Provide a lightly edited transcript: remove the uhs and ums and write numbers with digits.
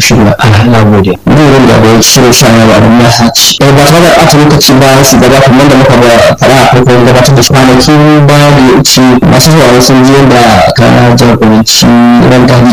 shigo na gode zai da bai shirin shana ba don ya haci ba tare da ɓata lokaci ba su gaba kamar da muka faɗa a farkon gabatar da kwanakin baya da ya wuce masu sauraro sun je da kana jagoranci ran gadi